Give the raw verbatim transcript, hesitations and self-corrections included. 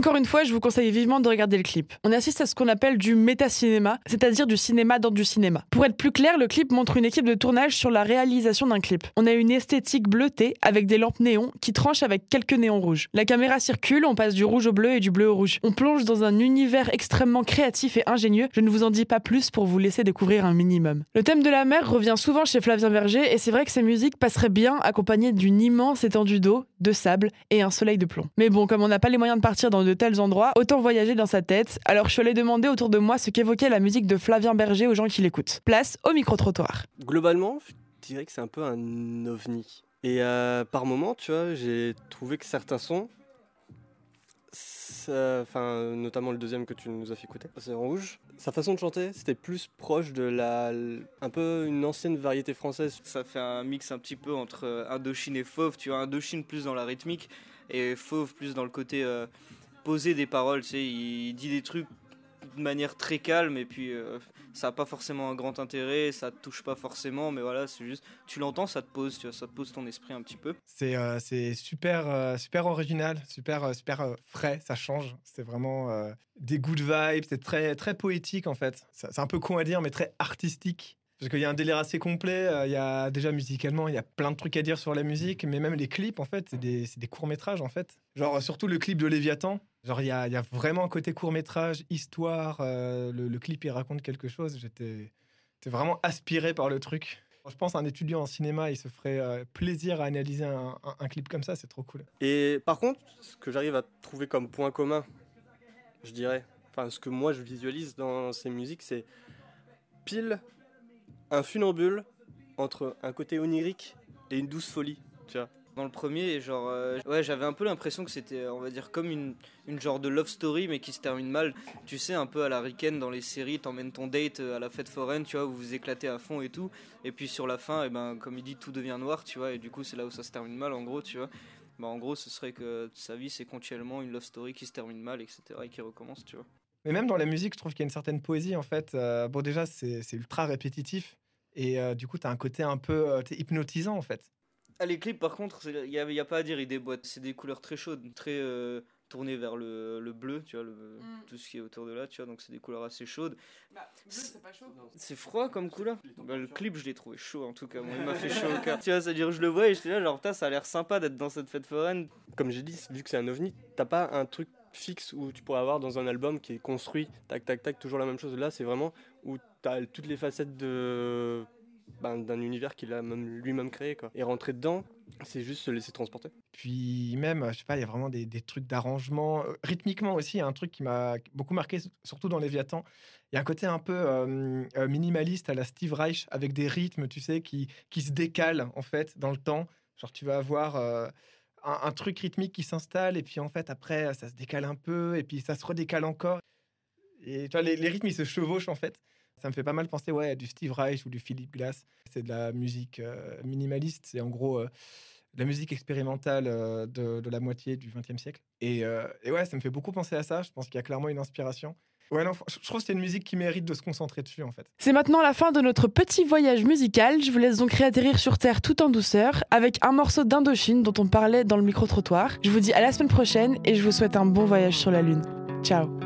Encore une fois, je vous conseille vivement de regarder le clip. On assiste à ce qu'on appelle du méta-cinéma, c'est-à-dire du cinéma dans du cinéma. Pour être plus clair, le clip montre une équipe de tournage sur la réalisation d'un clip. On a une esthétique bleutée avec des lampes néons qui tranchent avec quelques néons rouges. La caméra circule, on passe du rouge au bleu et du bleu au rouge. On plonge dans un univers extrêmement créatif et ingénieux. Je ne vous en dis pas plus pour vous laisser découvrir un minimum. Le thème de la mer revient souvent chez Flavien Berger et c'est vrai que ces musiques passeraient bien accompagnées d'une immense étendue d'eau, de sable et un soleil de plomb. Mais bon, comme on n'a pas les moyens de partir dans de tels endroits, autant voyager dans sa tête. Alors je suis allée demander autour de moi ce qu'évoquait la musique de Flavien Berger aux gens qui l'écoutent. Place au micro-trottoir. Globalement, je dirais que c'est un peu un ovni. Et euh, par moments, tu vois, j'ai trouvé que certains sons, enfin notamment le deuxième que tu nous as fait écouter, c'est en rouge. Sa façon de chanter, c'était plus proche de la, un peu une ancienne variété française. Ça fait un mix un petit peu entre Indochine et Fauve. Tu vois, Indochine plus dans la rythmique et Fauve plus dans le côté euh, posé des paroles. Tu sais, il dit des trucs de manière très calme et puis euh, ça n'a pas forcément un grand intérêt, ça te touche pas forcément, mais voilà, c'est juste, tu l'entends, ça te pose, tu vois, ça te pose ton esprit un petit peu. C'est, euh, c'est super, euh, super original, super, euh, super euh, frais, ça change, c'est vraiment euh, des good vibes, c'est très, très poétique en fait, c'est, c'est un peu con à dire, mais très artistique. Parce qu'il y a un délire assez complet, euh, il y a déjà musicalement, il y a plein de trucs à dire sur la musique, mais même les clips, en fait, c'est des, c'est des courts-métrages, en fait. Genre, surtout le clip de Léviathan, genre, il y a, il y a vraiment un côté court-métrage, histoire, euh, le, le clip, il raconte quelque chose. J'étais, j'étais vraiment aspiré par le truc. Je pense qu'un étudiant en cinéma, il se ferait euh, plaisir à analyser un, un, un clip comme ça, c'est trop cool. Et par contre, ce que j'arrive à trouver comme point commun, je dirais, enfin, ce que moi, je visualise dans ces musiques, c'est pile un funambule entre un côté onirique et une douce folie, tu vois. Dans le premier, genre, euh, ouais, j'avais un peu l'impression que c'était, on va dire, comme une, une genre de love story, mais qui se termine mal. Tu sais, un peu à la Riken dans les séries, t'emmènes ton date à la fête foraine, tu vois, où vous vous éclatez à fond et tout. Et puis sur la fin, et ben, comme il dit, tout devient noir, tu vois, et du coup, c'est là où ça se termine mal, en gros, tu vois. Bah, en gros, ce serait que sa vie, c'est continuellement une love story qui se termine mal, et cetera, et qui recommence, tu vois. Mais même dans la musique, je trouve qu'il y a une certaine poésie, en fait. Euh, bon, déjà, c'est, c'est ultra répétitif. Et euh, du coup, t'as un côté un peu euh, hypnotisant, en fait. Ah, les clips, par contre, il n'y a, y a pas à dire, ils déboîtent. C'est des couleurs très chaudes, très euh, tournées vers le, le bleu, tu vois, le, mm. tout ce qui est autour de là, tu vois, donc c'est des couleurs assez chaudes. Bah, bleu, c'est pas chaud. C'est froid comme couleur. Bah, le clip, je l'ai trouvé chaud, en tout cas. Moi, il m'a fait chaud au cœur. Tu vois, c'est-à-dire, je le vois et j'étais là, genre, putain, ça a l'air sympa d'être dans cette fête foraine. Comme j'ai dit, vu que c'est un ovni, t'as pas un truc fixe où tu pourrais avoir dans un album qui est construit, tac, tac, tac, toujours la même chose. Là, c'est vraiment où t'as toutes les facettes de... Ben, d'un univers qu'il a même, lui-même créé, quoi. Et rentrer dedans, c'est juste se laisser transporter. Puis même, je sais pas, il y a vraiment des, des trucs d'arrangement. Euh, rythmiquement aussi, il y a un truc qui m'a beaucoup marqué, surtout dans Léviathan. Il y a un côté un peu euh, euh, minimaliste à la Steve Reich, avec des rythmes, tu sais, qui, qui se décalent, en fait, dans le temps. Genre, tu vas avoir euh, un, un truc rythmique qui s'installe, et puis en fait, après, ça se décale un peu, et puis ça se redécale encore. Et tu vois, les, les rythmes, ils se chevauchent, en fait. Ça me fait pas mal penser ouais, à du Steve Reich ou du Philip Glass. C'est de la musique euh, minimaliste. C'est en gros euh, de la musique expérimentale euh, de, de la moitié du vingtième siècle. Et, euh, et ouais, ça me fait beaucoup penser à ça. Je pense qu'il y a clairement une inspiration. Ouais, non, je trouve que c'est une musique qui mérite de se concentrer dessus, en fait. C'est maintenant la fin de notre petit voyage musical. Je vous laisse donc réatterrir sur Terre tout en douceur avec un morceau d'Indochine dont on parlait dans le micro-trottoir. Je vous dis à la semaine prochaine et je vous souhaite un bon voyage sur la Lune. Ciao.